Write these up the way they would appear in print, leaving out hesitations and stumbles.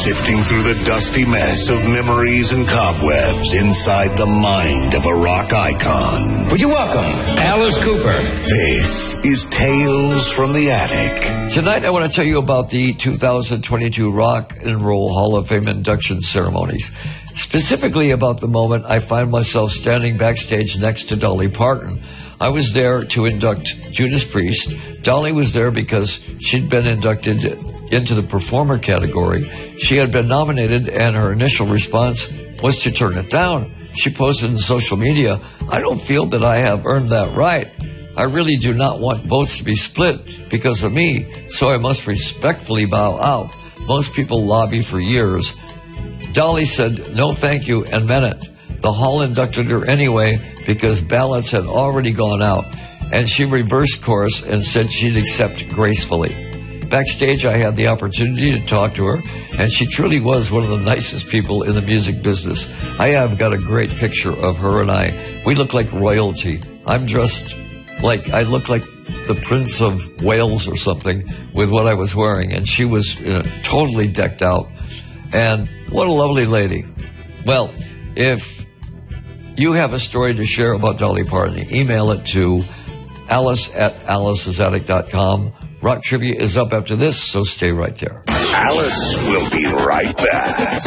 Sifting through the dusty mess of memories and cobwebs inside the mind of a rock icon. Would you welcome Alice Cooper? This is Tales from the Attic. Tonight I want to tell you about the 2022 Rock and Roll Hall of Fame induction ceremonies. Specifically about the moment I find myself standing backstage next to Dolly Parton. I was there to induct Judas Priest. Dolly was there because she'd been inducted into the performer category. She had been nominated, and her initial response was to turn it down. She posted on social media, "I don't feel that I have earned that right. I really do not want votes to be split because of me, so I must respectfully bow out. Most people lobby for years." Dolly said, "No thank you," and meant it. The hall inducted her anyway because ballots had already gone out, and she reversed course and said she'd accept gracefully. Backstage, I had the opportunity to talk to her, and she truly was one of the nicest people in the music business. I have got a great picture of her and I. We look like royalty. I'm dressed I look like the Prince of Wales or something with what I was wearing, and she was totally decked out. And what a lovely lady. Well, if you have a story to share about Dolly Parton, email it to alice@alice'sattic.com. Rock Trivia is up after this, so stay right there. Alice will be right back.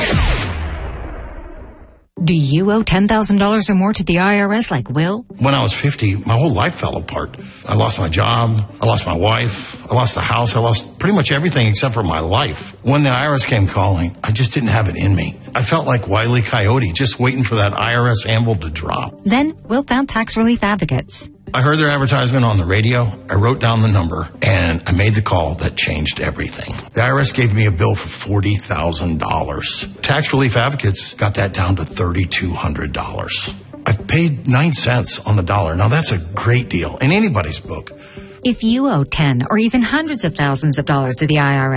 Do you owe $10,000 or more to the IRS like Will? When I was 50, my whole life fell apart. I lost my job, I lost my wife, I lost the house, I lost pretty much everything except for my life. When the IRS came calling, I just didn't have it in me. I felt like Wile E. Coyote, just waiting for that IRS anvil to drop. Then Will found Tax Relief Advocates. I heard their advertisement on the radio, I wrote down the number, and I made the call that changed everything. The IRS gave me a bill for $40,000. Tax Relief Advocates got that down to $3,200. I've paid 9 cents on the dollar. Now that's a great deal in anybody's book. If you owe 10 or even hundreds of thousands of dollars to the IRS,